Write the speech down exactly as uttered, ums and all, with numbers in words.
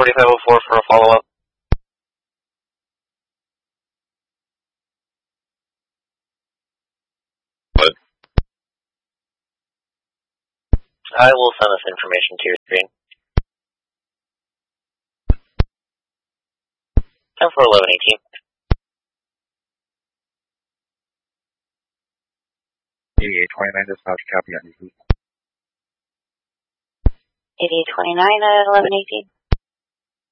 forty-five oh four for a follow-up. What? I will send this information to your screen. ten four eleven eighteen. eighty-eight twenty-nine, dispatch, copy on you. eighty-eight twenty-nine at eleven eighteen.